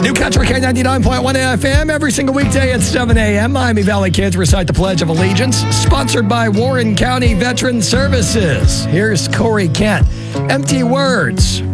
New Country K99.1 FM every single weekday at 7 a.m. Miami Valley Kids recite the Pledge of Allegiance, sponsored by Warren County Veteran Services. Here's Corey Kent. Empty words.